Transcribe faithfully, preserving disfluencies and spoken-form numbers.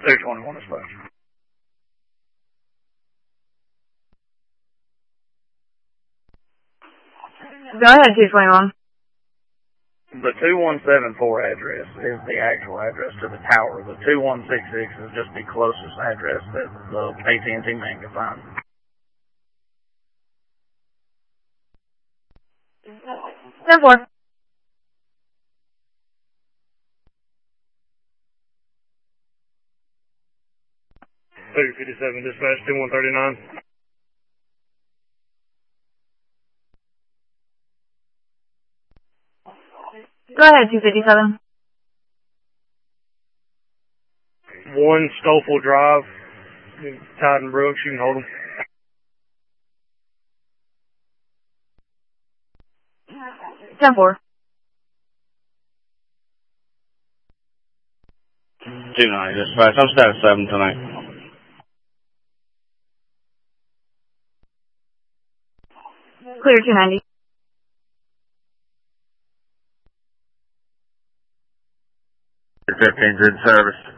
two twenty-one dispatch. Go ahead, two twenty-one. The two one seven four address is the actual address to the tower. The two one six six is just the closest address that the A T and T man can find. ten four. two fifty-seven dispatch, two one thirty-nine. Go ahead, two fifty-seven. one Stoffel Drive, Titan Brooks, you can hold them. ten four. two ninety dispatch, I'm status seven tonight. Clear two ninety. fifteen's in service.